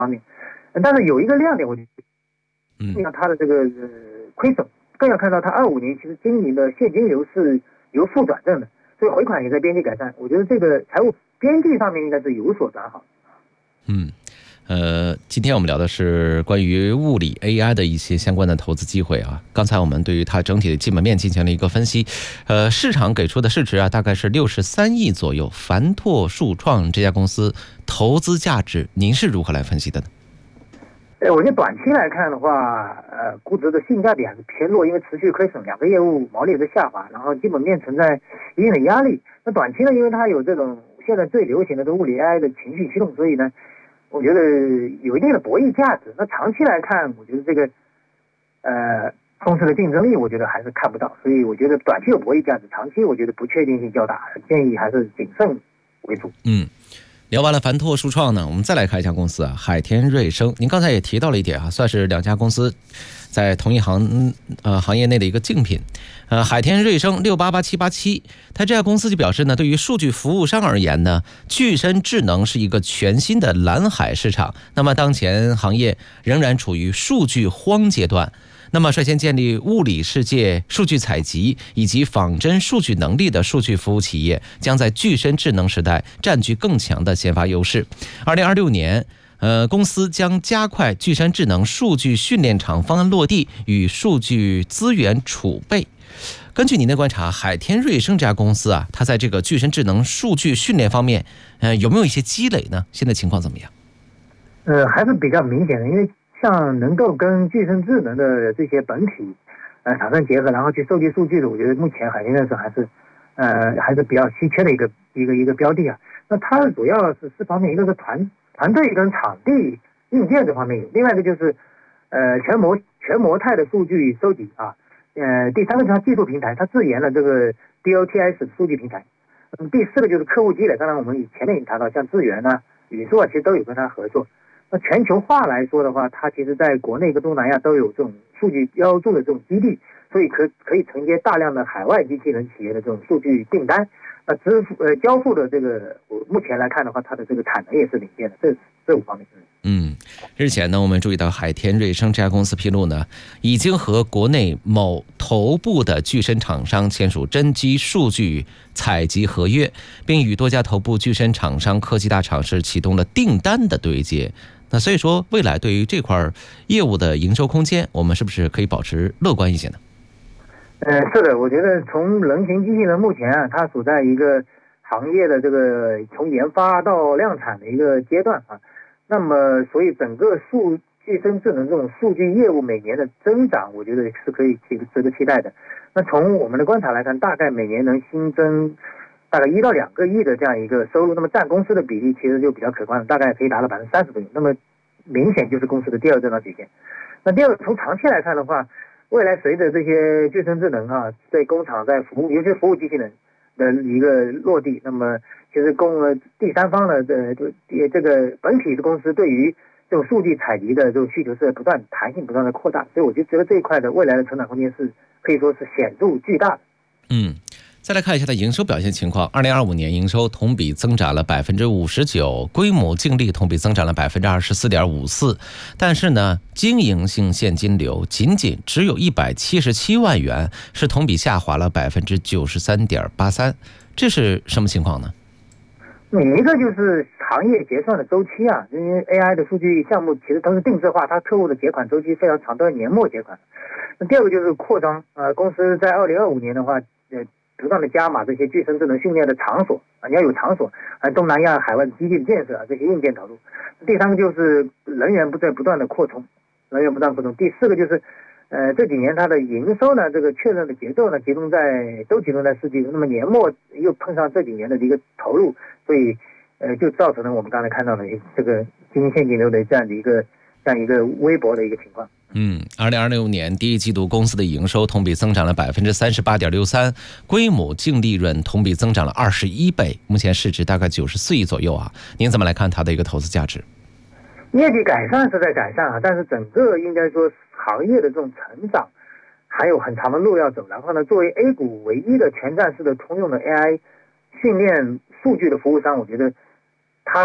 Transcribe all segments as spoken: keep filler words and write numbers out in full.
方面。但是有一个亮点，我觉得，像它的这个呃亏损，更要看到它二五年其实经营的现金流是由负转正的，所以回款也在边际改善。我觉得这个财务边际上面应该是有所转好。 嗯。呃，今天我们聊的是关于物理 A I 的一些相关的投资机会啊。刚才我们对于它整体的基本面进行了一个分析，呃，市场给出的市值啊，大概是六十三亿左右。凡拓数创这家公司投资价值，您是如何来分析的呢？ 呃，我觉得短期来看的话，呃，估值的性价比还是偏弱，因为持续亏损，两个业务毛利在下滑，然后基本面存在一定的压力。那短期呢，因为它有这种现在最流行的这物理 A I 的情绪驱动，所以呢，我觉得有一定的博弈价值。那长期来看，我觉得这个呃公司的竞争力，我觉得还是看不到。所以我觉得短期有博弈价值，长期我觉得不确定性较大，建议还是谨慎为主。 嗯。聊完了凡拓数创呢，我们再来看一家公司啊，海天瑞声。您刚才也提到了一点啊，算是两家公司在同一行呃行业内的一个竞品。呃，海天瑞声六八八七八七，它这家公司就表示呢，对于数据服务商而言呢，具身智能是一个全新的蓝海市场。那么当前行业仍然处于数据荒阶段。那么率先建立物理世界数据采集以及仿真数据能力的数据服务企业，将在具身智能时代占据更强的先发优势。二零二六年，呃，公司将加快具身智能数据训练场方案落地与数据资源储备。根据您的观察，海天瑞声这家公司啊，它在这个具身智能数据训练方面，呃，有没有一些积累呢？现在情况怎么样？ 呃，还是比较明显的，因为像能够跟具身智能的这些本体呃产生结合，然后去收集数据的，我觉得目前海天瑞声还是呃还是比较稀缺的一个一个一个标的啊。那它主要是四方面，一个是团团队跟场地硬件这方面有，另外一个就是呃全模全模态的数据收集啊，呃第三个就是它技术平台，它自研了这个 D O T S 数据平台。嗯，第四个就是客户积累，当然我们前面已经谈到，像智源啊、宇硕啊，其实都有跟它合作。那全球化来说的话，它其实在国内跟东南亚都有这种数据标注的这种基地，所以可可以承接大量的海外机器人企业的这种数据订单。呃，支付呃交付的这个，目前来看的话，它的这个产能也是领先的，这这五方面。 嗯，日前呢，我们注意到海天瑞声这家公司披露呢，已经和国内某头部的具身厂商签署真机数据采集合约，并与多家头部具身厂商、科技大厂是启动了订单的对接。那所以说，未来对于这块业务的营收空间，我们是不是可以保持乐观一些呢？ 呃，是的，我觉得从人形机器人目前啊，它处在一个行业的这个从研发到量产的一个阶段啊。那么，所以整个数具身智能这种数据业务每年的增长，我觉得是可以值得期待的。那从我们的观察来看，大概每年能新增大概一到两个亿的这样一个收入，那么占公司的比例其实就比较可观，大概可以达到百分之三十左右。那么明显就是公司的第二增长曲线。那第二个，从长期来看的话，未来随着这些具身智能啊，在工厂在服务，尤其是服务机器人的一个落地，那么其实供呃第三方的呃这个本体的公司对于这种数据采集的这种需求是不断弹性不断的扩大，所以我就觉得这一块的未来的成长空间是可以说是显著巨大的。 嗯。再来看一下它营收表现情况，二零二五年营收同比增长了百分之五十九，规模净利同比增长了百分之二十四点五四，但是呢，经营性现金流仅仅只有一百七十七万元，是同比下滑了百分之九十三点八三，这是什么情况呢？ 一个就是行业结算的周期啊，因为 A I 的数据项目其实都是定制化，它客户的结款周期非常长，都是年末结款。那第二个就是扩张，呃，公司在二零二五年的话，呃。不断的加码这些具身智能训练的场所啊，你要有场所，还东南亚海外基地的建设啊，这些硬件投入。第三个就是人员不在不断的扩充，人员不断扩充。第四个就是，呃，这几年它的营收呢，这个确认的节奏呢，集中在都集中在四季度，那么年末又碰上这几年的一个投入，所以呃，就造成了我们刚才看到的这个经营现金流的这样的一个这样一个微薄的一个情况。 嗯，二零二六年第一季度公司的营收同比增长了百分之三十八点六三，规模净利润同比增长了二十一倍，目前市值大概九十四亿左右啊。您怎么来看它的一个投资价值？ 业绩改善是在改善啊，但是整个应该说行业的这种成长还有很长的路要走。然后呢，作为 A 股唯一的全站式的通用的 A I 训练数据的服务商，我觉得它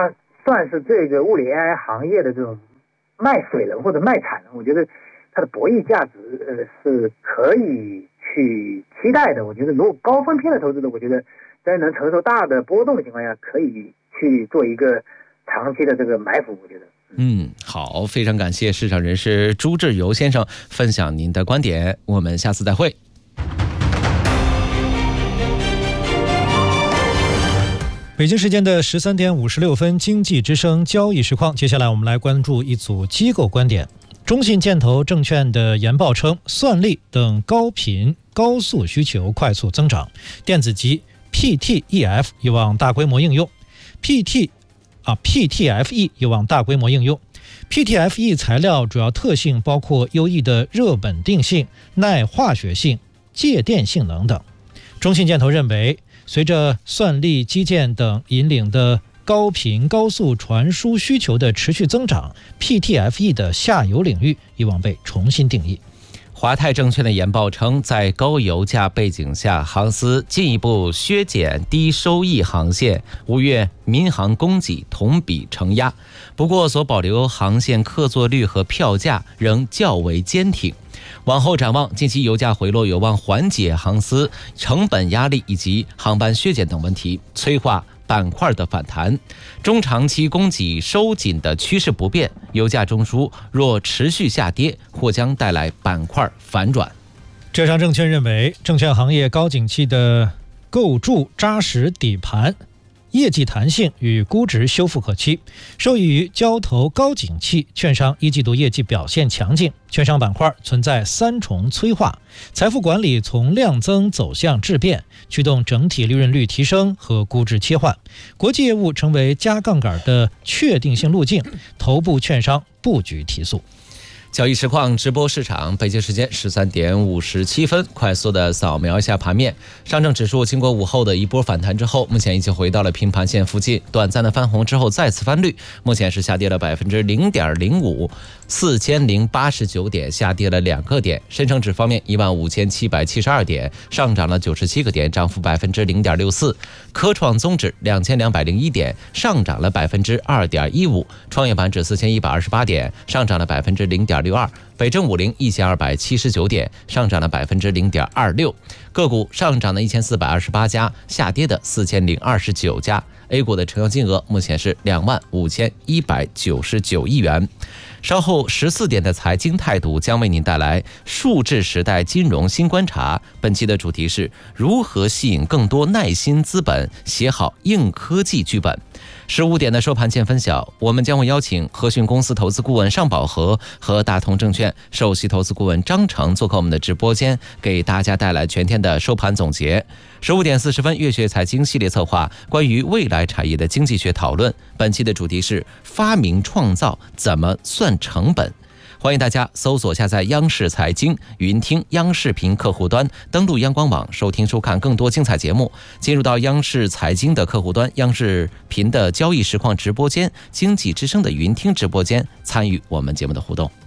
算是这个物理 A I 行业的这种卖水人或者卖惨人，我觉得它的博弈价值呃是可以去期待的。我觉得如果高分偏的投资者，我觉得在能承受大的波动的情况下，可以去做一个长期的这个埋伏，我觉得。 嗯，好，非常感谢市场人士朱志游先生分享您的观点，我们下次再会。 北京时间的十三点五十六分，经济之声交易实况，接下来我们来关注一组机构观点。中信建投证券的研报称，算力等高频高速需求快速增长，电子级 P T E F 有望大规模应用 ，PT 啊 P T F E 有望大规模应用。P T F E 材料主要特性包括优异的热稳定性、耐化学性、介电性能等。中信建投认为，随着算力、基建等引领的高频高速传输需求的持续增长， P T F E 的下游领域有望被重新定义。 华泰证券的研报称，在高油价背景下，航司进一步削减低收益航线，五月民航供给同比承压，不过所保留航线客座率和票价仍较为坚挺。往后展望，近期油价回落有望缓解航司成本压力以及航班削减等问题，催化板块的反弹。中长期供给收紧的趋势不变，油价中枢若持续下跌，或将带来板块反转。 浙商证券认为，证券行业高景气的构筑扎实底盘，业绩弹性与估值修复可期。受益于交投高景气，券商一季度业绩表现强劲，券商板块存在三重催化，财富管理从量增走向质变，驱动整体利润率提升和估值切换。国际业务成为加杠杆的确定性路径，头部券商布局提速。 交易实况直播市场，北京时间十三点五十七分，快速的扫描一下盘面。上证指数经过午后的一波反弹之后，目前已经回到了平盘线附近，短暂的翻红之后再次翻绿，目前是下跌了百分之零点零五，四千零八十九点，下跌了两个点。深成指方面，一万五千七百七十二点，上涨了九十七个点，涨幅百分之零点六四。科创综指两千两百零一点，上涨了百分之二点一五。创业板指四千一百二十八点，上涨了百分之零点六二。北证五零一千二百七十九点，上涨了百分之零点二六。个股上涨的一千四百二十八家，下跌的四千零二十九家。A 股的成交金额目前是两万五千一百九十九亿元。稍后十四点的财经态度将为您带来数字时代金融新观察。本期的主题是如何吸引更多耐心资本写好硬科技剧本。十五点的收盘前分晓，我们将会邀请和讯公司投资顾问尚宝和和大同证券首席投资顾问张成做客我们的直播间，给大家带来全天的收盘总结。十五点四十分，月学财经系列策划关于未来产业的经济学讨论。本期的主题是发明创造怎么算成本。欢迎大家搜索下载央视财经云听央视频客户端，登录央广网收听收看更多精彩节目。进入到央视财经的客户端，央视频的交易实况直播间，经济之声的云听直播间，参与我们节目的互动。